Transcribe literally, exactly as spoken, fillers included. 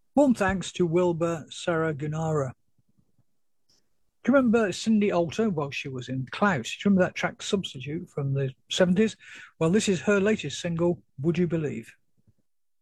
Warm thanks to Wilbur Saragunara. Do you remember Cindy Alter? Well, she was in Clout. Do you remember that track Substitute from the seventies? Well, this is her latest single, Would You Believe?